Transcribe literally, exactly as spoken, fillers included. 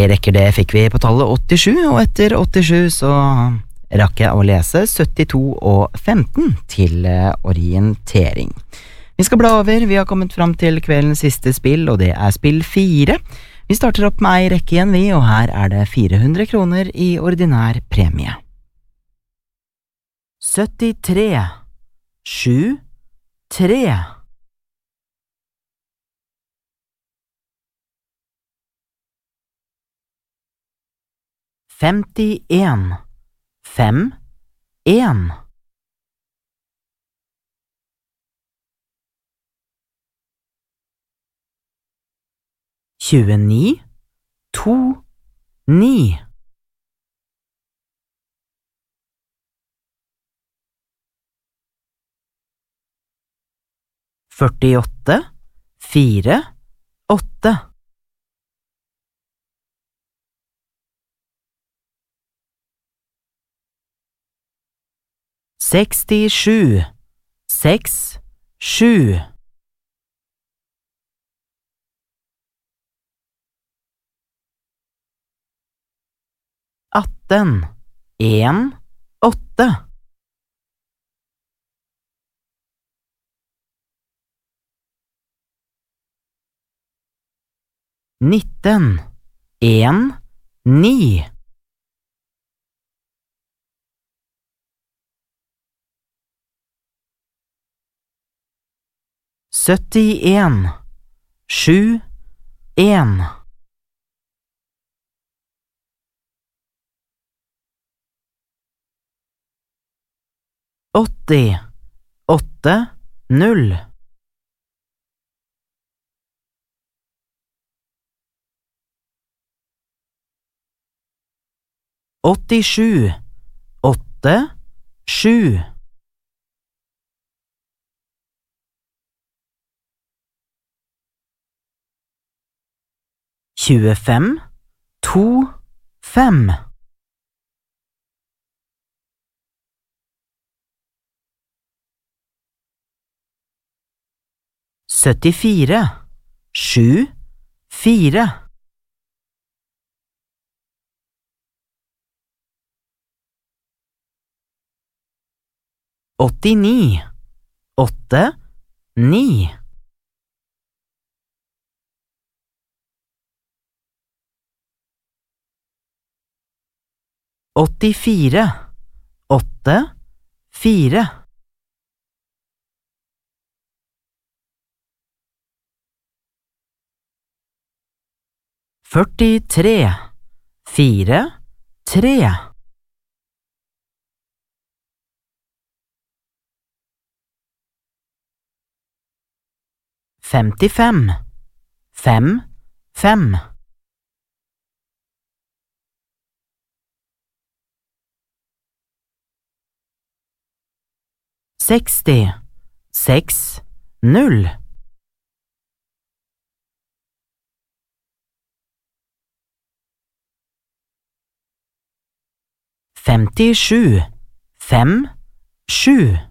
Tre rekker det fikk vi på tallet åttisju, og etter åttisju så rakk jeg å lese syttito og femten til orientering. Vi skal bla over, vi har kommet fram til kveldens siste spill, og det er spill fire. Vi starter opp med ei rekke igjen vi, og her er det fire hundre kroner i ordinær premie. syttitre, sju, tre. Femtien, fem, en. Tjueni, to, ni. Førtiåtte, fire, åtte. Sekstisju, seks, sju. Atten, en, åtte. Nitten, en, ni. Syttien, sju, en. Åtti, åtte, null. Åttisju, åtte, sju. Tjuefem, to, fem. Syttifire, sju, fire. Åttini, åtte, ni. Åttifire, åtte, fire. Førtitre, fire, tre. Femtifem, fem, fem. Seksti, seks, null. Femtisju, fem, sju.